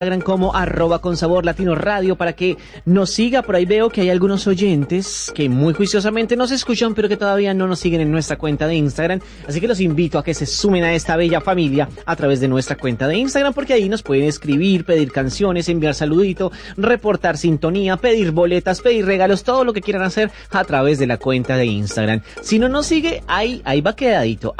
Instagram como @consabor_latino_radio para que nos siga. Por ahí veo que hay algunos oyentes que muy juiciosamente nos escuchan, pero que todavía no nos siguen en nuestra cuenta de Instagram. Así que los invito a que se sumen a esta bella familia a través de nuestra cuenta de Instagram, porque ahí nos pueden escribir, pedir canciones, enviar saludito, reportar sintonía, pedir boletas, pedir regalos, todo lo que quieran hacer a través de la cuenta de Instagram. Si no nos sigue, ahí va quedadito,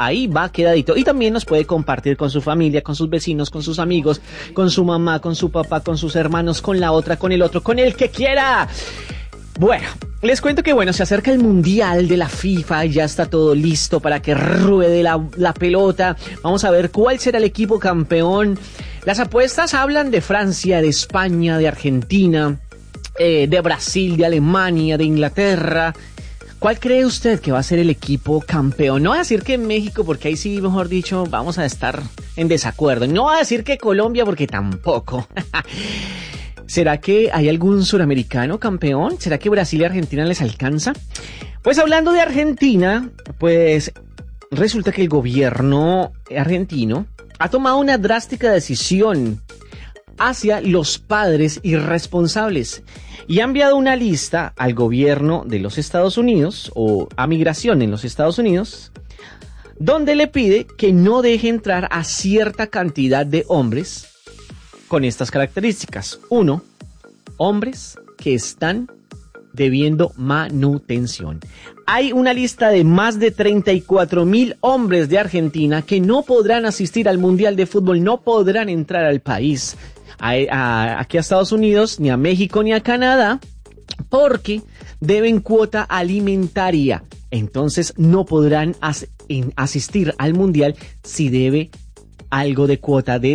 y también nos puede compartir con su familia, con sus vecinos, con sus amigos, con su mamá, con su papá, con sus hermanos, con la otra, con el otro, con el que quiera. Bueno, les cuento que se acerca el Mundial de la FIFA, ya está todo listo para que ruede la pelota. Vamos a ver cuál será el equipo campeón. Las apuestas hablan de Francia, de España, de Argentina, de Brasil, de Alemania, de Inglaterra. ¿Cuál cree usted que va a ser el equipo campeón? No voy a decir que México, porque ahí sí, mejor dicho, vamos a estar en desacuerdo. No voy a decir que Colombia, porque tampoco. ¿Será que hay algún suramericano campeón? ¿Será que Brasil y Argentina les alcanza? Pues hablando de Argentina, pues resulta que el gobierno argentino ha tomado una drástica decisión hacia los padres irresponsables y ha enviado una lista al gobierno de los Estados Unidos o a migración en los Estados Unidos, donde le pide que no deje entrar a cierta cantidad de hombres con estas características. 1. Hombres que están debiendo manutención. Hay una lista de más de 34,000 hombres de Argentina que no podrán asistir al Mundial de Fútbol, no podrán entrar al país, aquí a Estados Unidos, ni a México, ni a Canadá, porque deben cuota alimentaria. Entonces no podrán asistir al Mundial si debe algo de cuota de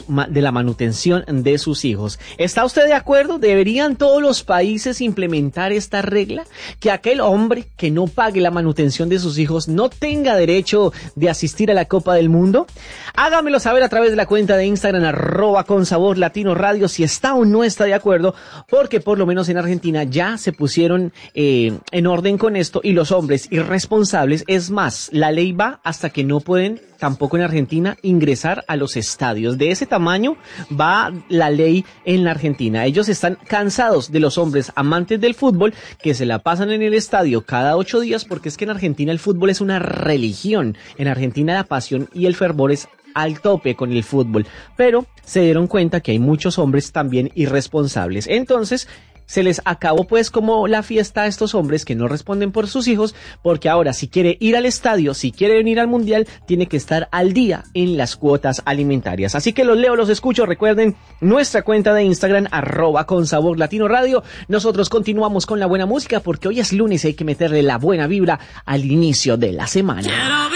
la manutención de sus hijos. ¿Está usted de acuerdo? ¿Deberían todos los países implementar esta regla? Que aquel hombre que no pague la manutención de sus hijos no tenga derecho de asistir a la Copa del Mundo. Hágamelo saber a través de la cuenta de Instagram @consabor_latino_radio si está o no está de acuerdo, porque por lo menos en Argentina ya se pusieron en orden con esto, y los hombres irresponsables, es más, la ley va hasta que no pueden tampoco en Argentina ingresar a los estadios. De ese tamaño va la ley en la Argentina. Ellos están cansados de los hombres amantes del fútbol que se la pasan en el estadio cada 8 días, porque es que en Argentina el fútbol es una religión. En Argentina la pasión y el fervor es al tope con el fútbol, pero se dieron cuenta que hay muchos hombres también irresponsables. Entonces se les acabó pues como la fiesta a estos hombres que no responden por sus hijos, porque ahora si quiere ir al estadio, si quiere venir al Mundial, tiene que estar al día en las cuotas alimentarias. Así que los leo, los escucho. Recuerden nuestra cuenta de Instagram @consabor_latino_radio. Nosotros continuamos con la buena música, porque hoy es lunes y hay que meterle la buena vibra al inicio de la semana.